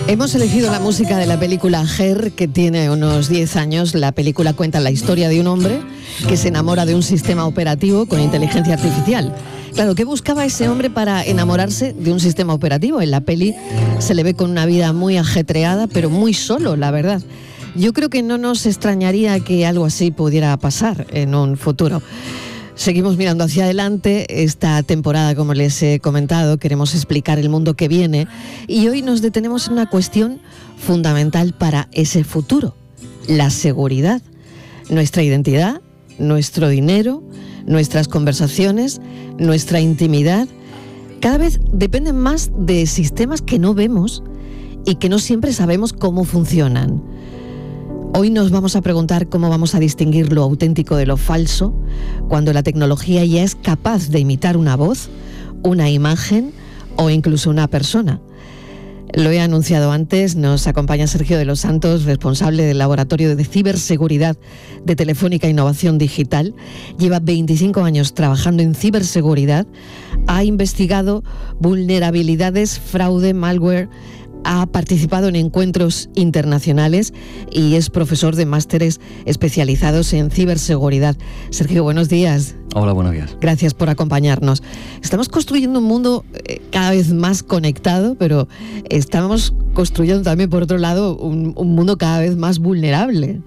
Hemos elegido la música de la película Her, que tiene unos 10 años. La película cuenta la historia de un hombre que se enamora de un sistema operativo con inteligencia artificial. Claro, ¿qué buscaba ese hombre para enamorarse de un sistema operativo? En la peli se le ve con una vida muy ajetreada, pero muy solo, la verdad. Yo creo que no nos extrañaría que algo así pudiera pasar en un futuro. Seguimos mirando hacia adelante. Esta temporada, como les he comentado, queremos explicar el mundo que viene y hoy nos detenemos en una cuestión fundamental para ese futuro: la seguridad. Nuestra identidad, nuestro dinero, nuestras conversaciones, nuestra intimidad, cada vez dependen más de sistemas que no vemos y que no siempre sabemos cómo funcionan. Hoy nos vamos a preguntar cómo vamos a distinguir lo auténtico de lo falso cuando la tecnología ya es capaz de imitar una voz, una imagen o incluso una persona. Lo he anunciado antes, nos acompaña Sergio de los Santos, responsable del Laboratorio de Ciberseguridad de Telefónica Innovación Digital. Lleva 25 años trabajando en ciberseguridad, ha investigado vulnerabilidades, fraude, malware, ha participado en encuentros internacionales y es profesor de másteres especializados en ciberseguridad. Sergio, buenos días. Hola, buenos días. Gracias por acompañarnos. Estamos construyendo un mundo cada vez más conectado, pero estamos construyendo también, por otro lado, un mundo cada vez más vulnerable.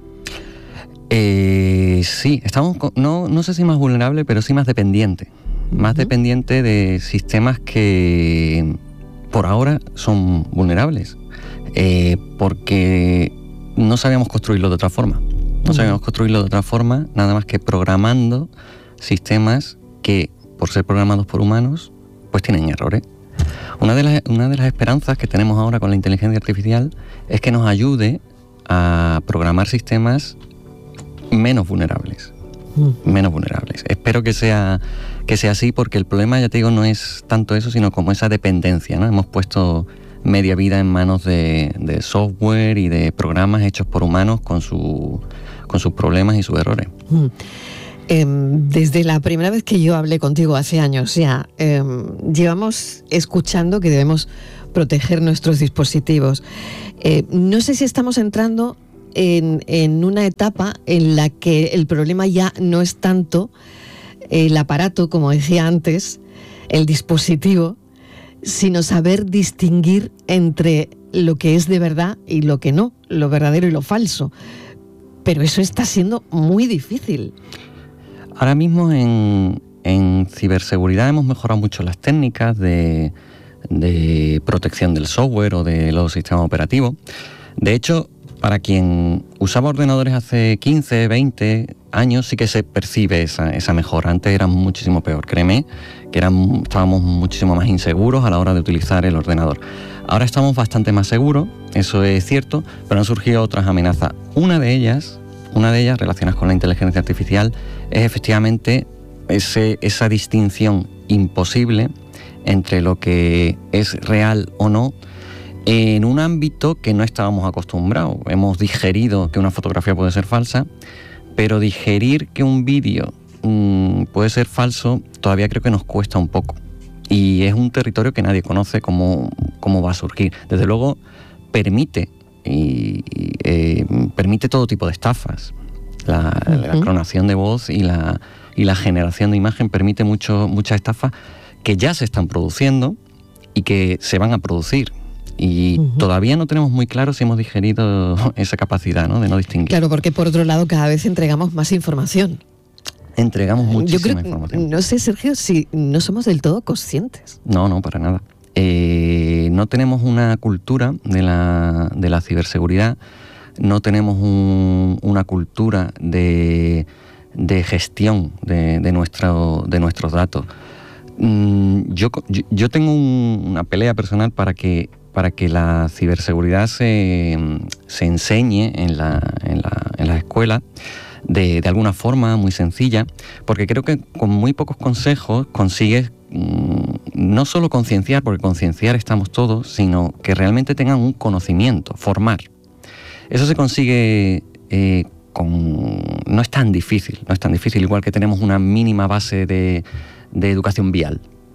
Sí, estamos, no sé si más vulnerable, pero sí más dependiente. Más dependiente de sistemas que por ahora son vulnerables, porque no sabíamos construirlo de otra forma. No sabíamos construirlo de otra forma, nada más que programando sistemas que, por ser programados por humanos, pues tienen errores. Una de las esperanzas que tenemos ahora con la inteligencia artificial es que nos ayude a programar sistemas menos vulnerables. Menos vulnerables. Espero que sea así, porque el problema, ya te digo, no es tanto eso, sino como esa dependencia, ¿no? Hemos puesto media vida en manos de software y de programas hechos por humanos con sus problemas y sus errores. Desde la primera vez que yo hablé contigo hace años ya, llevamos escuchando que debemos proteger nuestros dispositivos. No sé si estamos entrando en una etapa en la que el problema ya no es tanto el aparato, como decía antes, el dispositivo, sino saber distinguir entre lo que es de verdad y lo que no, lo verdadero y lo falso. Pero eso está siendo muy difícil. Ahora mismo en ciberseguridad hemos mejorado mucho las técnicas de protección del software o de los sistemas operativos. De hecho, para quien usaba ordenadores hace 15, 20 años, sí que se percibe esa mejora. Antes era muchísimo peor, créeme, que estábamos muchísimo más inseguros a la hora de utilizar el ordenador. Ahora estamos bastante más seguros, eso es cierto, pero han surgido otras amenazas. Una de ellas relacionadas con la inteligencia artificial es efectivamente esa distinción imposible entre lo que es real o no, en un ámbito que no estábamos acostumbrados. Hemos digerido que una fotografía puede ser falsa, pero digerir que un vídeo puede ser falso todavía creo que nos cuesta un poco. Y es un territorio que nadie conoce cómo va a surgir. Desde luego permite todo tipo de estafas. La clonación de voz y la generación de imagen permite muchas estafas que ya se están produciendo y que se van a producir. Y todavía no tenemos muy claro si hemos digerido esa capacidad, ¿no?, de no distinguir. Claro, porque por otro lado cada vez entregamos más información. Entregamos muchísima información. No sé, Sergio, si no somos del todo conscientes. No, para nada. No tenemos una cultura de la ciberseguridad, no tenemos una cultura de gestión de nuestros datos. Yo tengo una pelea personal para que la ciberseguridad se enseñe en la escuela de alguna forma muy sencilla, porque creo que con muy pocos consejos consigues no solo concienciar, porque concienciar estamos todos, sino que realmente tengan un conocimiento, formar. Eso se consigue no es tan difícil, igual que tenemos una mínima base de educación vial.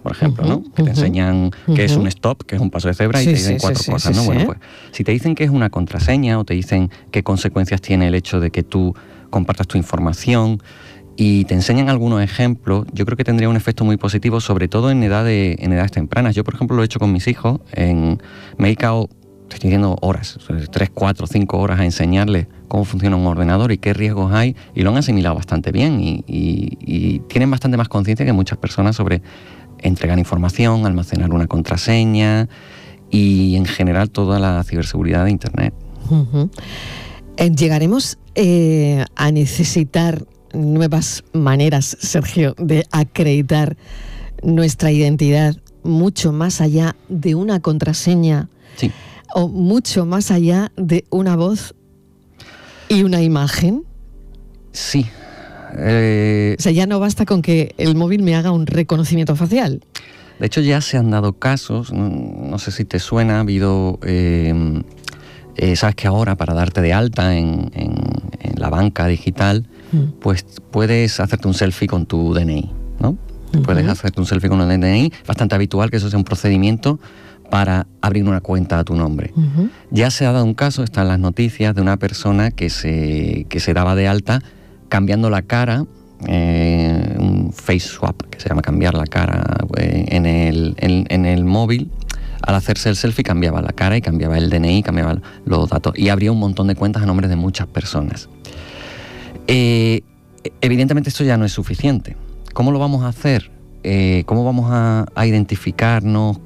por ejemplo, ¿no? Que te enseñan que es un stop, que es un paso de cebra, y te dicen cuatro cosas, ¿no? Bueno, pues si te dicen que es una contraseña o te dicen qué consecuencias tiene el hecho de que tú compartas tu información y te enseñan algunos ejemplos, yo creo que tendría un efecto muy positivo, sobre todo en edades tempranas. Yo, por ejemplo, lo he hecho con mis hijos. Me he dedicado, te estoy diciendo horas, 3, 4, 5 horas a enseñarles cómo funciona un ordenador y qué riesgos hay, y lo han asimilado bastante bien y tienen bastante más conciencia que muchas personas sobre entregar información, almacenar una contraseña y en general toda la ciberseguridad de Internet. ¿Llegaremos a necesitar nuevas maneras, Sergio, de acreditar nuestra identidad mucho más allá de una contraseña? Sí. ¿O mucho más allá de una voz y una imagen? Sí. O sea, ya no basta con que el móvil me haga un reconocimiento facial. De hecho, ya se han dado casos, no sé si te suena, ha habido... sabes que ahora para darte de alta en la banca digital, pues puedes hacerte un selfie con tu DNI, ¿no? Puedes hacerte un selfie con el DNI, bastante habitual que eso sea un procedimiento para abrir una cuenta a tu nombre. Ya se ha dado un caso, está en las noticias, de una persona que se daba de alta cambiando la cara, un face swap, que se llama cambiar la cara en el móvil. Al hacerse el selfie cambiaba la cara y cambiaba el DNI, cambiaba los datos y abría un montón de cuentas a nombre de muchas personas. Evidentemente esto ya no es suficiente. ¿Cómo lo vamos a hacer? ¿Cómo vamos a identificarnos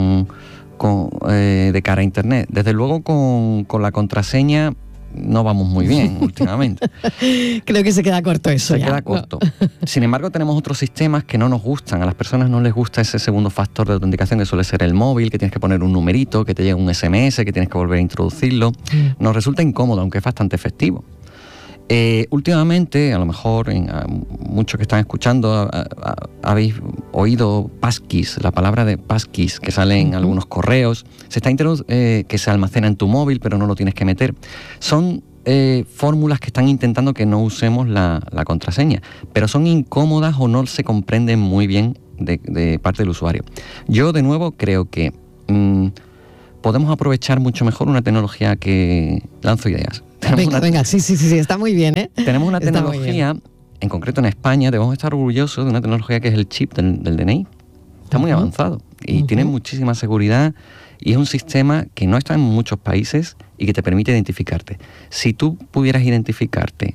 de cara a Internet? Desde luego con la contraseña no vamos muy bien últimamente. Creo que se queda corto eso. Se queda corto. No. Sin embargo, tenemos otros sistemas que no nos gustan. A las personas no les gusta ese segundo factor de autenticación, que suele ser el móvil, que tienes que poner un numerito, que te llega un SMS, que tienes que volver a introducirlo. Nos resulta incómodo, aunque es bastante efectivo. Últimamente, a lo mejor muchos que están escuchando habéis oído passkeys, la palabra de passkeys que sale en algunos correos, que se almacena en tu móvil pero no lo tienes que meter. Son fórmulas que están intentando que no usemos la contraseña, pero son incómodas o no se comprenden muy bien de parte del usuario. Yo, de nuevo, creo que podemos aprovechar mucho mejor una tecnología que... Lanzo ideas. Venga, sí, está muy bien, ¿eh? Tenemos una tecnología, en concreto en España, debemos estar orgullosos de una tecnología que es el chip del DNI. Está muy avanzado y tiene muchísima seguridad y es un sistema que no está en muchos países y que te permite identificarte. Si tú pudieras identificarte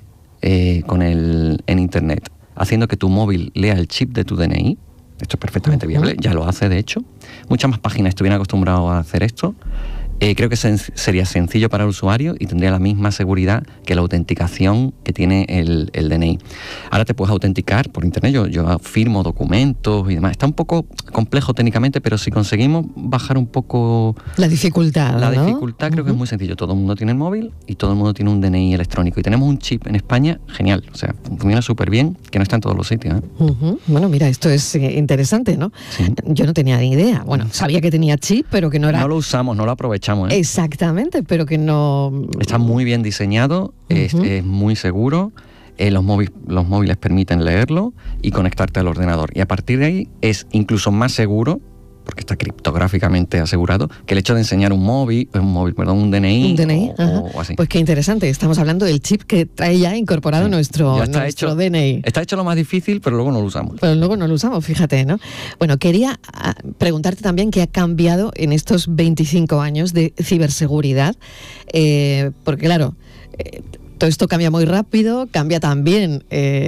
en Internet, haciendo que tu móvil lea el chip de tu DNI, esto es perfectamente viable, ya lo hace de hecho. Muchas más páginas estuvieran acostumbradas a hacer esto. Creo que sería sencillo para el usuario y tendría la misma seguridad que la autenticación que tiene el DNI. Ahora te puedes autenticar por Internet, yo firmo documentos y demás. Está un poco complejo técnicamente, pero si conseguimos bajar un poco... La dificultad, La dificultad creo que es muy sencillo. Todo el mundo tiene el móvil y todo el mundo tiene un DNI electrónico. Y tenemos un chip en España, genial. O sea, funciona súper bien, que no está en todos los sitios, ¿eh? Bueno, mira, esto es interesante, ¿no? Sí. Yo no tenía ni idea. Bueno, sabía que tenía chip, pero que no era... No lo usamos, no lo aprovechamos. Exactamente, pero que no... Está muy bien diseñado, es muy seguro, los móviles permiten leerlo y conectarte al ordenador. Y a partir de ahí es incluso más seguro, porque está criptográficamente asegurado, que el hecho de enseñar un DNI. Un DNI, o así. Pues qué interesante, estamos hablando del chip que trae ya incorporado nuestro DNI. Está hecho lo más difícil, pero luego no lo usamos. Fíjate, ¿no? Bueno, quería preguntarte también qué ha cambiado en estos 25 años de ciberseguridad, porque claro... todo esto cambia muy rápido, cambia también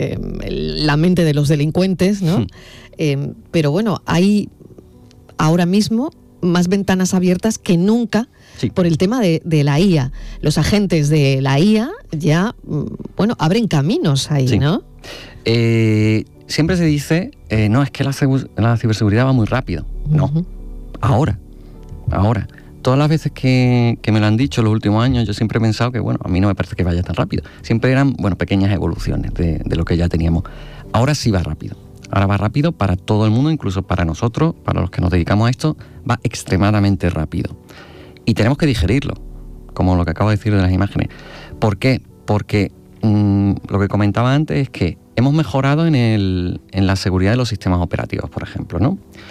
la mente de los delincuentes, ¿no? Pero bueno, hay ahora mismo más ventanas abiertas que nunca por el tema de la IA. Los agentes de la IA ya, abren caminos ahí, ¿no? Siempre se dice, no, es que la ciberseguridad va muy rápido. No, ahora. Todas las veces que me lo han dicho en los últimos años, yo siempre he pensado que, a mí no me parece que vaya tan rápido. Siempre eran, pequeñas evoluciones de lo que ya teníamos. Ahora sí va rápido. Ahora va rápido para todo el mundo, incluso para nosotros, para los que nos dedicamos a esto, va extremadamente rápido. Y tenemos que digerirlo, como lo que acabo de decir de las imágenes. ¿Por qué? Porque lo que comentaba antes es que hemos mejorado en la seguridad de los sistemas operativos, por ejemplo, ¿no?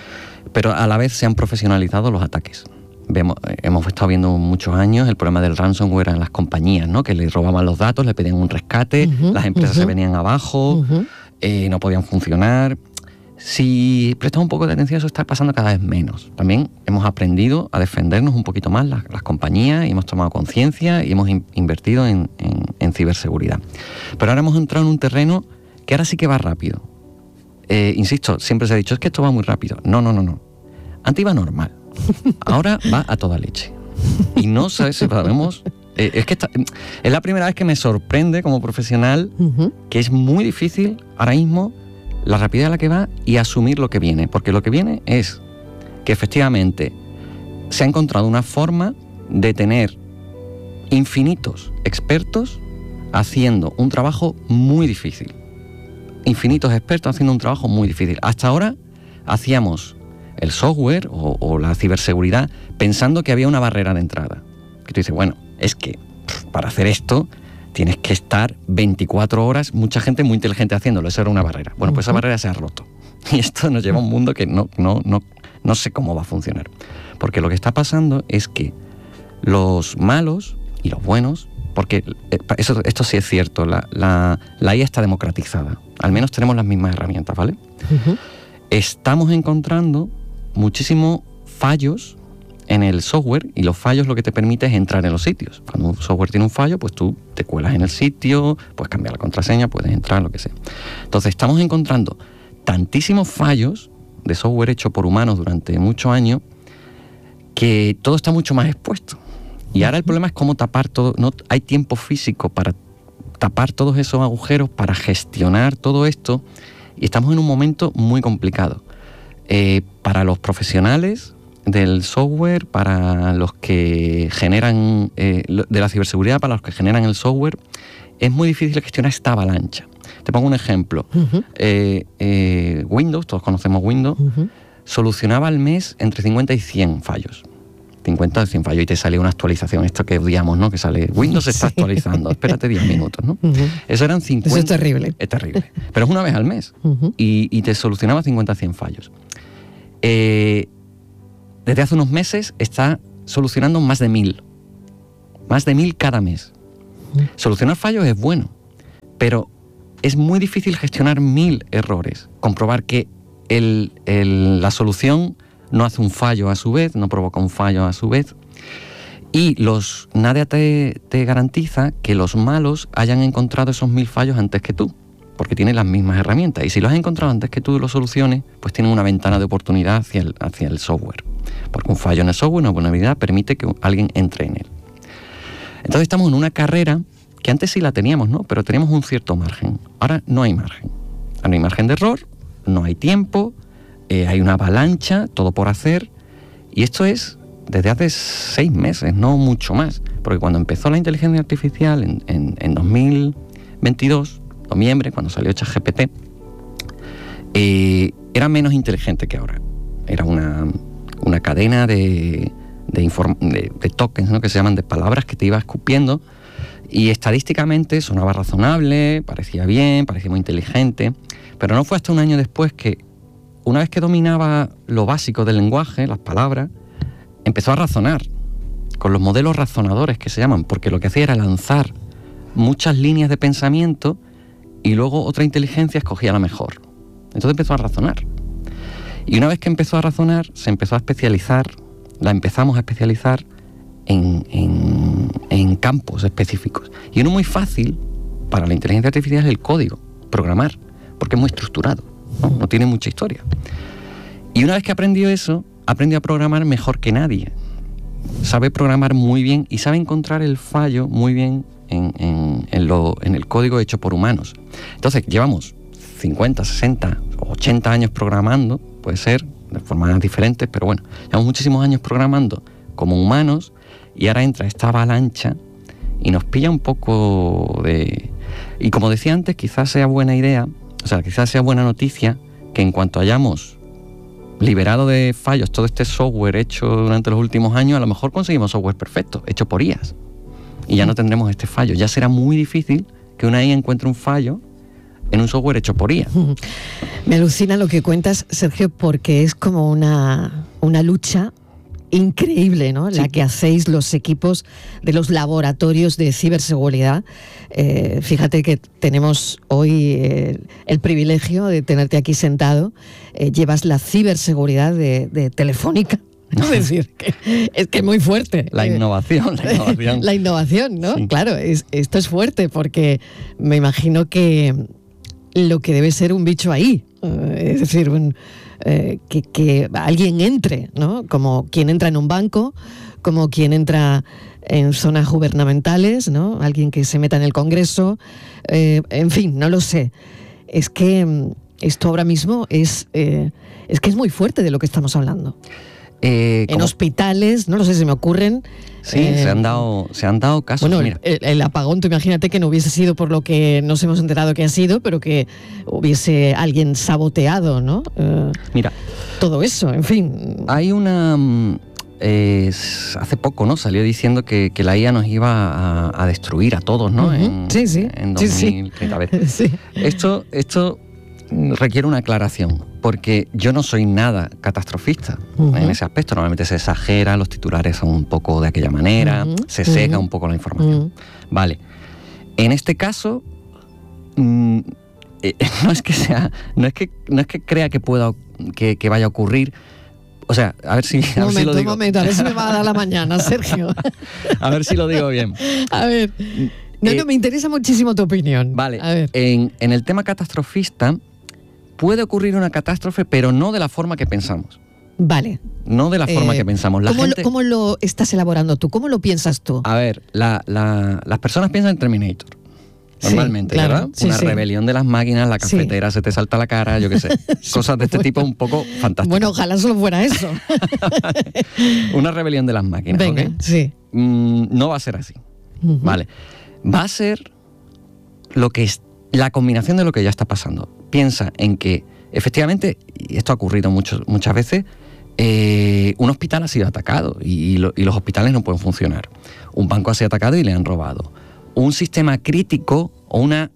pero a la vez se han profesionalizado los ataques. Hemos estado viendo muchos años el problema del ransomware en las compañías, ¿no? Que le robaban los datos, le pedían un rescate, las empresas se venían abajo, no podían funcionar. Si prestamos un poco de atención, eso está pasando cada vez menos. También hemos aprendido a defendernos un poquito más las compañías y hemos tomado conciencia y hemos invertido en ciberseguridad. Pero ahora hemos entrado en un terreno que ahora sí que va rápido. Insisto, siempre se ha dicho, es que esto va muy rápido. No. Antes iba normal. Ahora va a toda leche. Y no sabemos... es la primera vez que me sorprende como profesional que es muy difícil ahora mismo la rapidez a la que va y asumir lo que viene. Porque lo que viene es que efectivamente se ha encontrado una forma de tener infinitos expertos haciendo un trabajo muy difícil. Infinitos expertos haciendo un trabajo muy difícil. Hasta ahora hacíamos el software o la ciberseguridad pensando que había una barrera de entrada. Que tú dices, bueno, es que para hacer esto tienes que estar 24 horas, mucha gente muy inteligente haciéndolo, eso era una barrera. Bueno, pues esa barrera se ha roto. Y esto nos lleva a un mundo que no sé cómo va a funcionar. Porque lo que está pasando es que los malos y los buenos, porque esto sí es cierto, la IA está democratizada. Al menos tenemos las mismas herramientas, ¿vale? Estamos encontrando muchísimos fallos en el software y los fallos lo que te permite es entrar en los sitios. Cuando un software tiene un fallo, pues tú te cuelas en el sitio, puedes cambiar la contraseña, puedes entrar, lo que sea. Entonces estamos encontrando tantísimos fallos de software hecho por humanos durante muchos años que todo está mucho más expuesto. Y ahora el problema es cómo tapar todo. No hay tiempo físico para tapar todos esos agujeros, para gestionar todo esto, y estamos en un momento muy complicado. Para los profesionales del software, para los que generan, de la ciberseguridad, para los que generan el software, es muy difícil gestionar esta avalancha. Te pongo un ejemplo. Windows, todos conocemos Windows, solucionaba al mes entre 50 y 100 fallos. 50 o 100 fallos y te sale una actualización, esto que odiamos, ¿no? Que sale, Windows se está actualizando, espérate 10 minutos, ¿no? Eso eran 50... Eso es terrible. Es terrible. Pero es una vez al mes. Y te solucionaba 50 o 100 fallos. Desde hace unos meses está solucionando más de 1000. Más de 1000 cada mes. Solucionar fallos es bueno, pero es muy difícil gestionar 1000 errores. Comprobar que la solución no hace un fallo a su vez, no provoca un fallo a su vez. Y nadie te garantiza que los malos hayan encontrado esos 1000 fallos antes que tú, porque tienen las mismas herramientas. Y si los has encontrado antes que tú los soluciones, pues tienen una ventana de oportunidad hacia el software. Porque un fallo en el software, una vulnerabilidad, permite que alguien entre en él. Entonces estamos en una carrera que antes sí la teníamos, ¿no? Pero teníamos un cierto margen. Ahora no hay margen. Ahora no hay margen de error, no hay tiempo, hay una avalancha, todo por hacer. Y esto es desde hace 6 meses, no mucho más. Porque cuando empezó la inteligencia artificial en 2022, noviembre, cuando salió ChatGPT, era menos inteligente que ahora. Era una cadena de tokens, ¿no? Que se llaman de palabras que te iba escupiendo, y estadísticamente sonaba razonable, parecía bien, parecía muy inteligente, pero no fue hasta un año después que, una vez que dominaba lo básico del lenguaje, las palabras, empezó a razonar con los modelos razonadores que se llaman, porque lo que hacía era lanzar muchas líneas de pensamiento y luego otra inteligencia escogía la mejor. Entonces empezó a razonar. Y una vez que empezó a razonar, se empezó a especializar, la empezamos a especializar en campos específicos. Y uno muy fácil para la inteligencia artificial es el código, programar, porque es muy estructurado, no tiene mucha historia. Y una vez que aprendió eso, aprendió a programar mejor que nadie. Sabe programar muy bien y sabe encontrar el fallo muy bien en el código hecho por humanos. Entonces, llevamos 50, 60 o 80 años programando, puede ser, de formas diferentes, pero bueno, llevamos muchísimos años programando como humanos, y ahora entra esta avalancha y nos pilla un poco de... Y como decía antes, quizás sea buena idea, o sea, quizás sea buena noticia que en cuanto hayamos liberado de fallos todo este software hecho durante los últimos años, a lo mejor conseguimos software perfecto, hecho por IAs, y ya no tendremos este fallo. Ya será muy difícil que una IA encuentre un fallo en un software hecho por IA. Me alucina lo que cuentas, Sergio, porque es como una lucha increíble, ¿no? Sí. La que hacéis los equipos de los laboratorios de ciberseguridad. Fíjate que tenemos hoy el privilegio de tenerte aquí sentado. Llevas la ciberseguridad de Telefónica. Es decir, es que es muy fuerte. La innovación. La innovación, ¿no? Sí. Claro, esto es fuerte porque me imagino que lo que debe ser un bicho ahí, es decir, que alguien entre, ¿no? Como quien entra en un banco, como quien entra en zonas gubernamentales, ¿no? Alguien que se meta en el Congreso, en fin, no lo sé. Es que esto ahora mismo es que es muy fuerte de lo que estamos hablando. En hospitales, no lo sé, se me ocurren. Sí, se han dado casos. Bueno, mira. El apagón, tú imagínate que no hubiese sido por lo que nos hemos enterado que ha sido, pero que hubiese alguien saboteado, ¿no? Mira. Todo eso, en fin. Hay una... hace poco, ¿no? Salió diciendo que la IA nos iba a destruir a todos, ¿no? Uh-huh. Sí. En 2030. A ver, sí. Esto requiere una aclaración, porque yo no soy nada catastrofista en ese aspecto. Normalmente se exagera, los titulares son un poco de aquella manera, se sesga un poco la información. Vale. En este caso, no es que crea que pueda que vaya a ocurrir. O sea, a ver si lo digo. Un momento, a ver si me va a dar la mañana, Sergio. A ver si lo digo bien. A ver. No, me interesa muchísimo tu opinión. Vale. A ver. En el tema catastrofista puede ocurrir una catástrofe, pero no de la forma que pensamos. Vale. No de la forma que pensamos. ¿Cómo lo estás elaborando tú? ¿Cómo lo piensas tú? A ver, las personas piensan en Terminator. Normalmente, sí, claro, ¿verdad? Sí, una rebelión de las máquinas, la cafetera se te salta a la cara, yo qué sé. Cosas de este tipo un poco fantásticas. Bueno, ojalá solo fuera eso. Una rebelión de las máquinas. Venga, ¿okay? Sí. No va a ser así. Vale. Va a ser lo que es la combinación de lo que ya está pasando. Piensa en que, efectivamente, y esto ha ocurrido muchas veces, un hospital ha sido atacado y los hospitales no pueden funcionar. Un banco ha sido atacado y le han robado. Un sistema crítico o una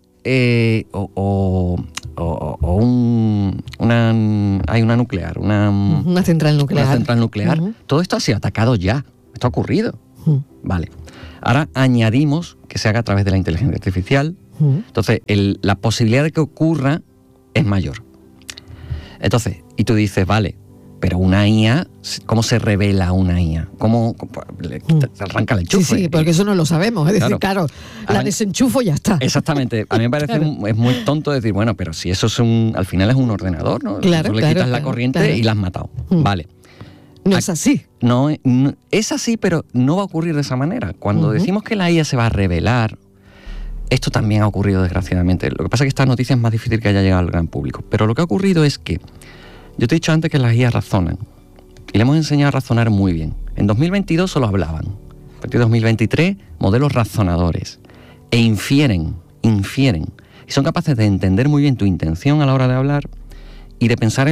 nuclear, una central nuclear. Una central nuclear. Todo esto ha sido atacado ya. Esto ha ocurrido. Vale. Ahora añadimos que se haga a través de la inteligencia artificial. Entonces, la posibilidad de que ocurra es mayor. Entonces, y tú dices, vale, pero una IA, ¿cómo se revela una IA? ¿Cómo se arranca el enchufe? Sí, porque eso no lo sabemos. Es decir, claro, la desenchufo y ya está. Exactamente. A mí me parece es muy tonto decir, bueno, pero si eso al final es un ordenador, ¿no? Claro, tú le quitas la corriente y la has matado. Vale. No es así. No, es así, pero no va a ocurrir de esa manera. Cuando decimos que la IA se va a revelar, esto también ha ocurrido desgraciadamente. Lo que pasa es que esta noticia es más difícil que haya llegado al gran público. Pero lo que ha ocurrido es que, yo te he dicho antes que las IA razonan, y le hemos enseñado a razonar muy bien. En 2022 solo hablaban. A partir de 2023, modelos razonadores. E infieren. Y son capaces de entender muy bien tu intención a la hora de hablar y de pensar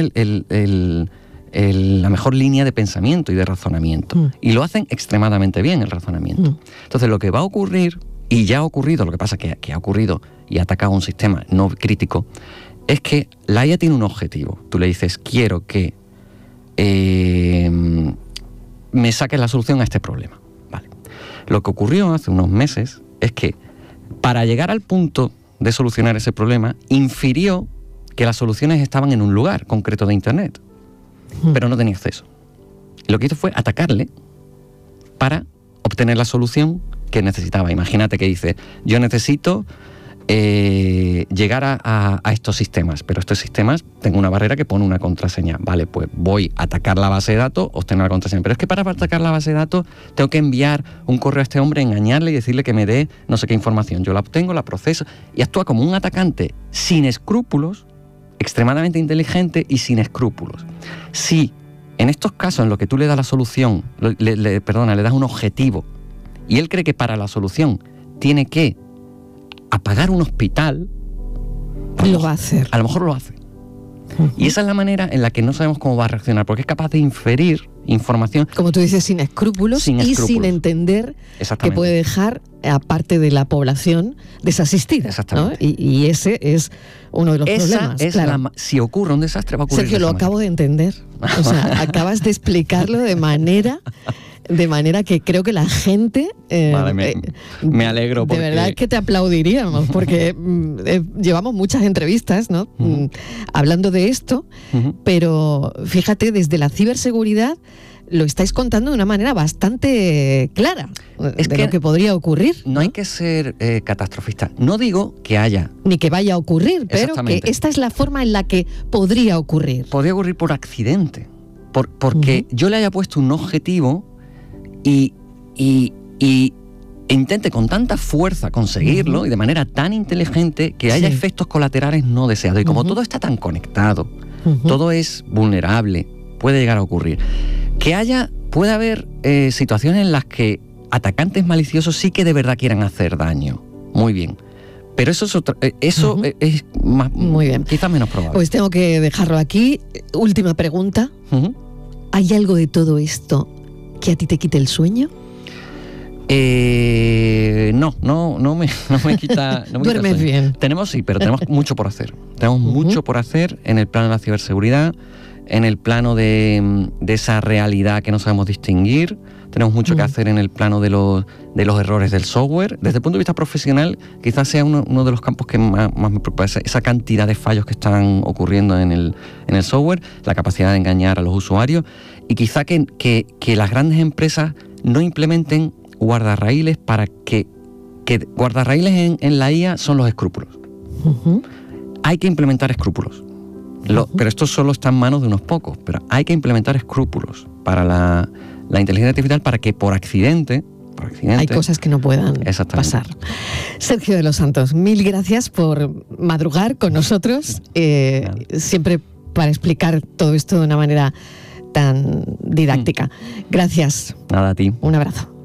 la mejor línea de pensamiento y de razonamiento. Y lo hacen extremadamente bien, el razonamiento. Entonces, lo que va a ocurrir, y ya ha ocurrido, lo que pasa es que ha ocurrido y ha atacado un sistema no crítico, es que la IA tiene un objetivo. Tú le dices, quiero que me saques la solución a este problema. Vale. Lo que ocurrió hace unos meses es que, para llegar al punto de solucionar ese problema, infirió que las soluciones estaban en un lugar concreto de Internet, pero no tenía acceso. Lo que hizo fue atacarle para obtener la solución que necesitaba. Imagínate que dice, yo necesito llegar a estos sistemas, pero estos sistemas tengo una barrera que pone una contraseña. Vale, pues voy a atacar la base de datos, obtener la contraseña. Pero es que para atacar la base de datos tengo que enviar un correo a este hombre, engañarle y decirle que me dé no sé qué información. Yo la obtengo, la proceso y actúa como un atacante sin escrúpulos, extremadamente inteligente y sin escrúpulos. Si en estos casos en los que tú le das la solución, le das un objetivo y él cree que para la solución tiene que apagar un hospital, pues lo va a hacer. A lo mejor lo hace. Y esa es la manera en la que no sabemos cómo va a reaccionar, porque es capaz de inferir información. Como tú dices, sin escrúpulos y sin entender que puede dejar parte de la población desasistida. Exactamente. ¿No? Y ese es uno de los problemas. Claro. Si ocurre un desastre, va a ocurrir. Sergio, lo acabo de entender. O sea, acabas de explicarlo de manera que creo que la gente... Vale, me alegro. De verdad que te aplaudiríamos, porque llevamos muchas entrevistas, ¿no? Hablando de esto, pero fíjate, desde la ciberseguridad lo estáis contando de una manera bastante clara de lo que podría ocurrir. No hay que ser catastrofista. No digo que haya. Ni que vaya a ocurrir, pero que esta es la forma en la que podría ocurrir. Podría ocurrir por accidente. Porque yo le haya puesto un objetivo y intente con tanta fuerza conseguirlo y de manera tan inteligente que haya efectos colaterales no deseados. Y como todo está tan conectado, todo es vulnerable, puede llegar a ocurrir. Puede haber situaciones en las que atacantes maliciosos sí que de verdad quieran hacer daño. Muy bien. Pero eso es más, muy bien. Quizás menos probable. Pues tengo que dejarlo aquí. Última pregunta. ¿Hay algo de todo esto que a ti te quite el sueño? No me quita. No me ¿Duermes quita bien? Tenemos mucho por hacer. Tenemos mucho por hacer en el plano de la ciberseguridad, en el plano de esa realidad que no sabemos distinguir. Tenemos mucho que hacer en el plano de los errores del software. Desde el punto de vista profesional, quizás sea uno de los campos que más me preocupa, esa cantidad de fallos que están ocurriendo en el software, la capacidad de engañar a los usuarios, y quizá que las grandes empresas no implementen guardarraíles para que guardarraíles en la IA son los escrúpulos. Hay que implementar escrúpulos. Pero esto solo está en manos de unos pocos. Pero hay que implementar escrúpulos para la inteligencia artificial para que por accidente... Hay cosas que no puedan pasar. Sergio de los Santos, mil gracias por madrugar con nosotros, siempre para explicar todo esto de una manera tan didáctica. Gracias. Nada, a ti. Un abrazo.